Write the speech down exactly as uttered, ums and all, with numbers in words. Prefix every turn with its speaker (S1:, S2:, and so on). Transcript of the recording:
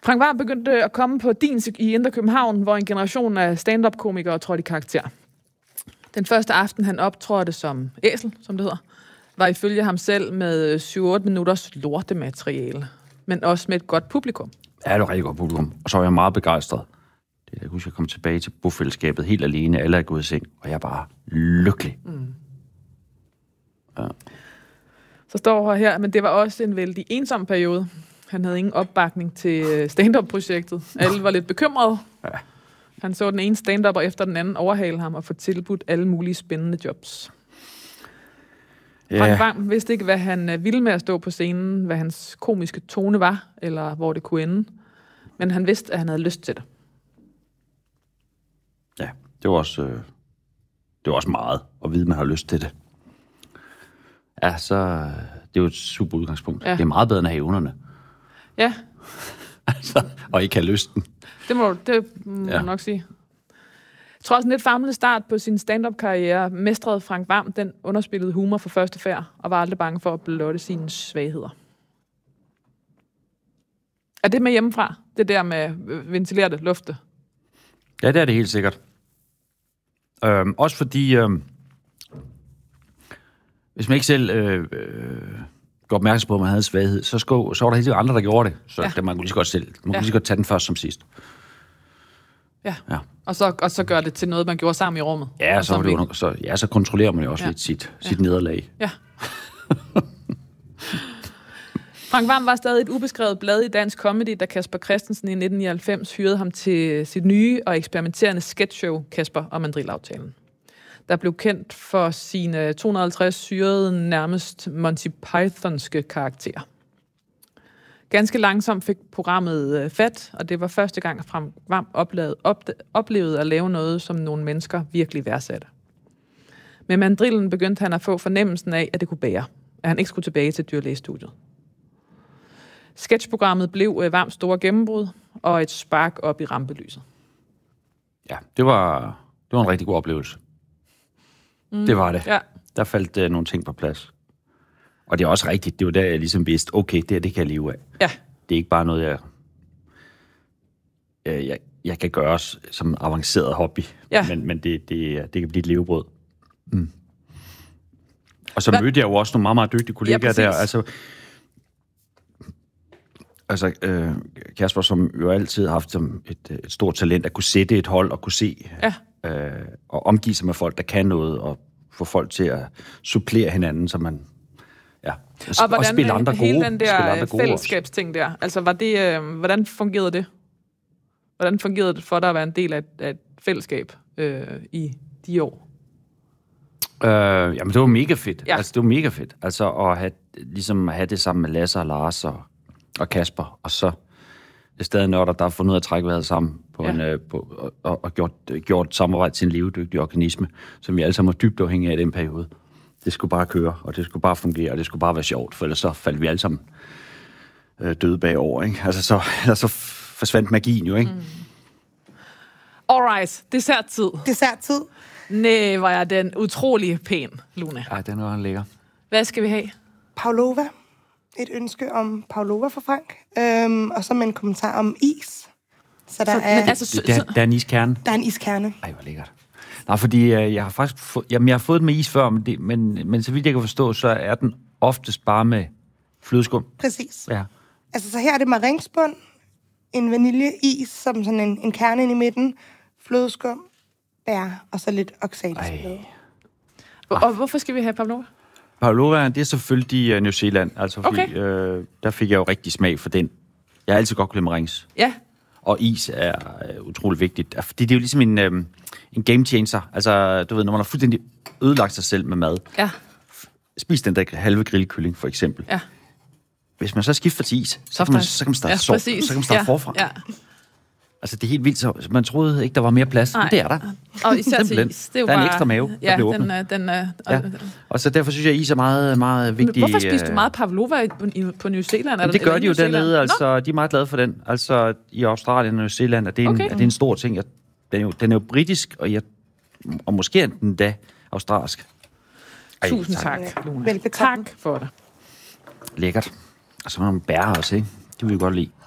S1: Frank Hvam begyndte at komme på Dins i Indre København, hvor en generation af stand-up-komikere trådte i karakter. Den første aften, han optrådte som æsel, som det hedder, var ifølge ham selv med syv otte minutters lortemateriale, men også med et godt publikum.
S2: Ja, det var et rigtig godt publikum. Og så var jeg meget begejstret. Det, jeg husker, jeg kom tilbage til bofællesskabet helt alene. Alle er gået i seng, og jeg er bare lykkelig. Mm. Ja.
S1: Så står her, men det var også en vældig ensom periode. Han havde ingen opbakning til stand-up-projektet. Alle var lidt bekymrede. Ja. Han så den ene stand-upper efter den anden overhale ham og få tilbudt alle mulige spændende jobs. Ja. Frank Hvam vidste ikke, hvad han ville med at stå på scenen, hvad hans komiske tone var, eller hvor det kunne ende. Men han vidste, at han havde lyst til det.
S2: Ja, det var også, øh, det var også meget at vide, at man har lyst til det. Ja, så det er jo et super udgangspunkt. Ja. Det er meget bedre end at have evnerne.
S1: Ja.
S2: altså, og ikke have lysten.
S1: Det må det må ja. nok sige. Trods en lidt famlende start på sin stand-up-karriere, mestrede Frank Hvam den underspillede humor for første færd, og var aldrig bange for at blotte sine svagheder. Er det med hjemmefra? Det der med ventilerede lufte?
S2: Ja, det er det helt sikkert. Øhm, også fordi, øhm, hvis man ikke selv øh, øh, går opmærksom på, at man havde svaghed, så, sko, så var der helt sikkert andre, der gjorde det. Så ja. man kunne lige så godt selv. Man kunne ja. lige så godt tage den først som sidst.
S1: Ja. ja. Og, så, og så gør det til noget, man gjorde sammen i rummet.
S2: Ja, så, det under, så, ja, så kontrollerer man jo også ja. lidt sit, sit ja. nederlag.
S1: Ja. Frank Hvam var stadig et ubeskrevet blad i dansk comedy, da Kasper Christensen i nitten nioghalvfems hyrede ham til sit nye og eksperimenterende sketchshow, Kasper og Mandrillaftalen. Der blev kendt for sine to hundrede og halvtreds syrede, nærmest Monty Pythonske karakterer. Ganske langsomt fik programmet fat, og det var første gang, at Frank Hvam oplevede, oplevede at lave noget, som nogle mennesker virkelig værdsatte. Med Mandrillen begyndte han at få fornemmelsen af, at det kunne bære, at han ikke skulle tilbage til dyrlægestudiet. Sketchprogrammet blev Hvams store gennembrud og et spark op i rampelyset.
S2: Ja, det var, det var en rigtig god oplevelse. Mm, det var det. Ja. Der faldt uh, nogle ting på plads. Og det er også rigtigt. Det var der, jeg ligesom vidste, okay, det her, det kan jeg leve af.
S1: Ja.
S2: Det er ikke bare noget, jeg, jeg, jeg, jeg kan gøre som avanceret hobby. Ja. Men, men det, det, det kan blive et levebrød. Mm. Og så Hva? mødte jeg jo også nogle meget, meget dygtige kollegaer ja, der. Altså, altså øh, Kasper, som jo altid har haft som et, et stort talent, at kunne sætte et hold og kunne se ja. øh, og omgive sig med folk, der kan noget, og få folk til at supplere hinanden, så man ja,
S1: og, hvordan,
S2: og spille andre gode.
S1: Hele den der fællesskabsting der, altså var det, øh, hvordan fungerede det? Hvordan fungerede det for dig at være en del af, af et fællesskab øh, i de år?
S2: Øh, jamen, det var mega fedt. Ja. Altså, det var mega fedt. Altså, at have, ligesom at have det sammen med Lasse og Lars og, og Kasper, og så det stadig nørder, der har fundet ud af at trække vejret sammen på ja. en, øh, på, og, og, og gjort, gjort samarbejde til en levedygtig organisme, som vi alle sammen var dybt afhængige af i den periode. Det skulle bare køre, og det skulle bare fungere, og det skulle bare være sjovt, for ellers så faldt vi alle sammen øh, døde bagover, ikke? Altså, så, så forsvandt magien jo, ikke? Mm.
S1: Alright, desserttid.
S3: Desserttid.
S1: Næh, hvor er den utrolig pæn, Luna.
S2: Ej, den var lækker.
S1: Hvad skal vi have?
S3: Pavlova. Et ønske om Pavlova for Frank. Øhm, og så med en kommentar om is. Så der, så, er,
S2: altså, der, der er en iskerne.
S3: Der er en iskerne.
S2: Ej, hvor lækkert. Nej, fordi øh, jeg har faktisk få, jamen, jeg har fået den med is før, men, det, men, men så vidt jeg kan forstå, så er den oftest bare med flødeskum.
S3: Præcis.
S2: Ja.
S3: Altså, så her er det marinsbund, en vaniljeis, som sådan en, en kerne ind i midten, flødeskum, bær, og så lidt oxalisblad.
S1: Og, og hvorfor skal vi have Pavlova?
S2: Pavlova, det er selvfølgelig uh, New Zealand, altså fordi, okay. øh, der fik jeg jo rigtig smag for den. Jeg har altid godt kunne lide marins.
S1: Ja.
S2: Og is er uh, utrolig vigtigt, fordi det er jo ligesom en, um, en game changer. Altså, du ved, når man har fuldstændig ødelagt sig selv med mad.
S1: Ja.
S2: Spis den der halve grillkylling, for eksempel.
S1: Ja.
S2: Hvis man så skifter til is, så kan man, så kan man starte, ja, så, så kan man starte ja. forfra. Ja. Altså, det er helt vildt. Så man troede ikke, der var mere plads. Men det er der.
S1: Og især til is. Det er jo
S2: der er
S1: bare,
S2: en ekstra mave, der
S1: ja,
S2: bliver
S1: den,
S2: åbnet.
S1: den, den,
S2: ja. Og så derfor synes jeg, at is er meget, meget vigtig.
S1: Men hvorfor spiser du meget Pavlova på New Zealand? Er
S2: det gør de jo dernede. Altså, de er meget glade for den. Altså, i Australien og New Zealand er det en, okay. er det en stor ting. Den er jo, den er jo britisk, og, jeg, og måske er den da australsk.
S1: Ej, tusind tak, Luna. Tak for det.
S2: Lækkert. Og så har man bær også, ikke? Det vil vi godt lide.